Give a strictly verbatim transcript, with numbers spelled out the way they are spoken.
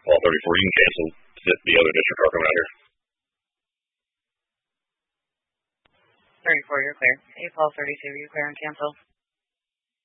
Paul thirty-four, you can cancel the other district car coming out here. thirty-four, you're clear. Hey, Paul thirty-two, you clear and cancel.